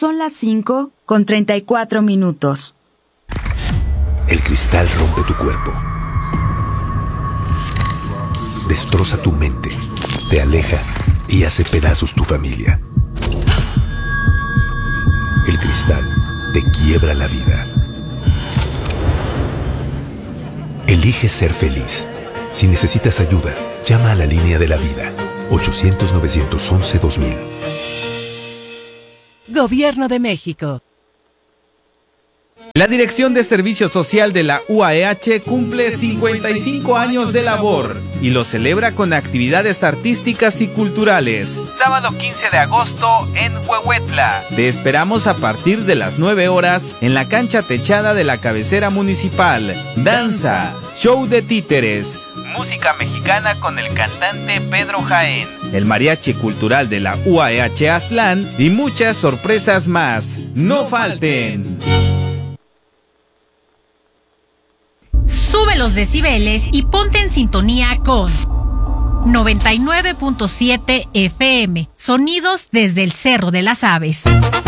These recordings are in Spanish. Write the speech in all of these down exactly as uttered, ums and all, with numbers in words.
Son las cinco con treinta y cuatro minutos. El cristal rompe tu cuerpo. Destroza tu mente, te aleja y hace pedazos tu familia. El cristal te quiebra la vida. Elige ser feliz. Si necesitas ayuda, llama a la línea de la vida. ochocientos, novecientos once, dos mil. Gobierno de México. La Dirección de Servicio Social de la U A E H cumple cincuenta y cinco años de labor y lo celebra con actividades artísticas y culturales. Sábado quince de agosto en Huehuetla. Te esperamos a partir de las nueve horas en la cancha techada de la cabecera municipal. Danza, show de títeres, música mexicana con el cantante Pedro Jaén, el mariachi cultural de la U A E H Aztlán y muchas sorpresas más. ¡No falten! Sube los decibeles y ponte en sintonía con noventa y nueve punto siete F M. Sonidos desde el Cerro de las Aves.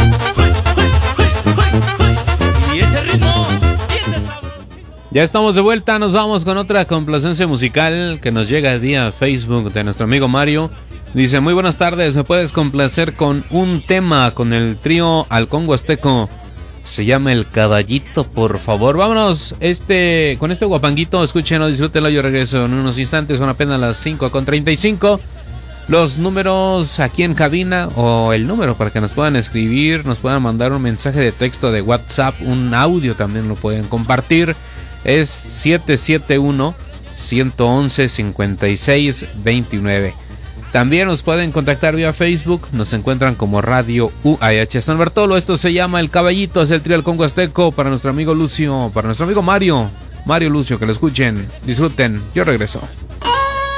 Ya estamos de vuelta, nos vamos con otra complacencia musical que nos llega vía Facebook de nuestro amigo Mario. Dice, muy buenas tardes, ¿me puedes complacer con un tema con el trío Halcón Huasteco? Se llama El Caballito, por favor. Vámonos este con este guapanguito, escúchenlo, disfrútenlo, yo regreso en unos instantes, son apenas las cinco con treinta y cinco. Los números aquí en cabina o el número para que nos puedan escribir, nos puedan mandar un mensaje de texto de WhatsApp, un audio también lo pueden compartir. Es siete siete uno, uno uno uno, cinco seis dos nueve. También nos pueden contactar vía Facebook, nos encuentran como Radio U A E H San Bartolo. Esto se llama El Caballito, es el trío Halcón Huasteco para nuestro amigo Lucio, para nuestro amigo Mario, Mario Lucio, que lo escuchen, disfruten, yo regreso.